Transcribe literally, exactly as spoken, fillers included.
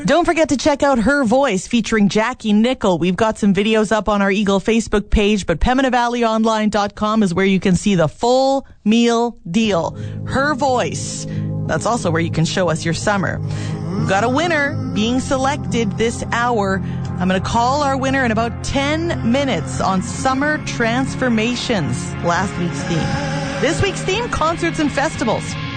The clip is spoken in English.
Don't forget to check out Her Voice featuring Jackie Nickel. We've got some videos up on our Eagle Facebook page, but Pembina Valley Online dot com is where you can see the full meal deal. Her Voice. That's also where you can show us your summer. We've got a winner being selected this hour. I'm going to call our winner in about ten minutes on Summer Transformations, last week's theme. This week's theme, concerts and festivals.